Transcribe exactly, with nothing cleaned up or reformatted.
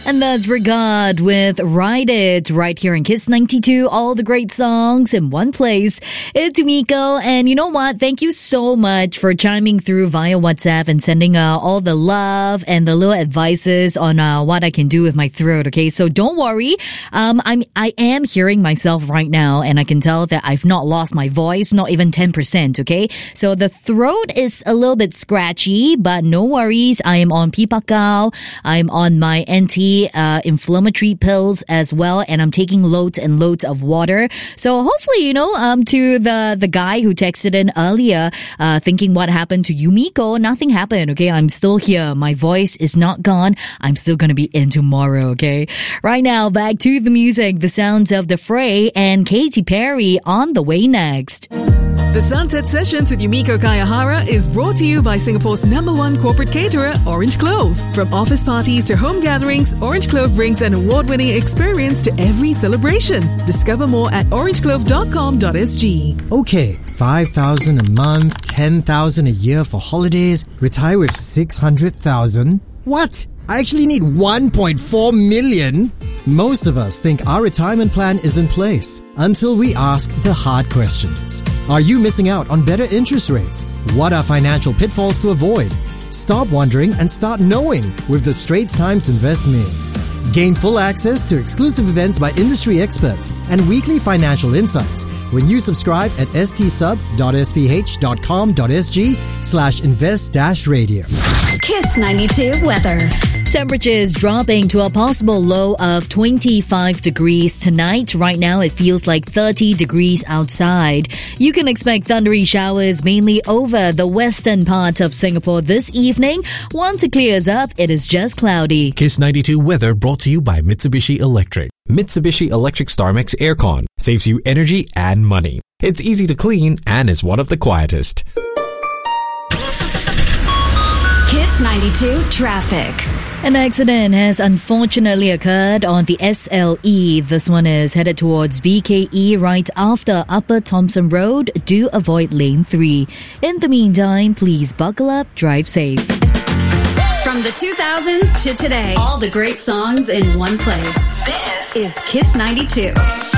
And that's Regard with Ride It right here in Kiss ninety-two. All the great songs in one place. It's Miko. And you know what? Thank you so much for chiming through via WhatsApp and sending uh, all the love and the little advices on uh, what I can do with my throat. Okay, so don't worry. Um, I'm, I am hearing myself right now, and I can tell that I've not lost my voice, not even ten percent. Okay, so the throat is a little bit scratchy, but no worries. I am on Pipakao. I'm on my anti Uh, inflammatory pills as well, and I'm taking loads and loads of water. So hopefully, you know, um, to the the guy who texted in earlier, uh, thinking what happened to Yumiko, nothing happened. Okay, I'm still here. My voice is not gone. I'm still gonna be in tomorrow. Okay, right now back to the music, the sounds of The Fray and Katy Perry on the way next. The Sunset Sessions with Yumiko Kayahara is brought to you by Singapore's number one corporate caterer, Orange Clove. From office parties to home gatherings, Orange Clove brings an award-winning experience to every celebration. Discover more at orange clove dot com dot s g. Okay, five thousand a month, ten thousand a year for holidays, retire with six hundred thousand. What? I actually need one point four million? Most of us think our retirement plan is in place until we ask the hard questions. Are you missing out on better interest rates? What are financial pitfalls to avoid? Stop wondering and start knowing with the Straits Times Invest Me. Gain full access to exclusive events by industry experts and weekly financial insights when you subscribe at stsub dot s p h dot com dot s g slash invest dash radio. Kiss ninety-two weather. Temperatures dropping to a possible low of twenty-five degrees tonight. Right now, it feels like thirty degrees outside. You can expect thundery showers mainly over the western part of Singapore this evening. Once it clears up, it is just cloudy. Kiss ninety-two weather brought to you by Mitsubishi Electric. Mitsubishi Electric StarMax Aircon saves you energy and money. It's easy to clean and is one of the quietest. Kiss ninety-two traffic. An accident has unfortunately occurred on the S L E. This one is headed towards B K E right after Upper Thomson Road. Do avoid lane three. In the meantime, please buckle up, drive safe. From the two thousands to today, all the great songs in one place. This is Kiss ninety-two.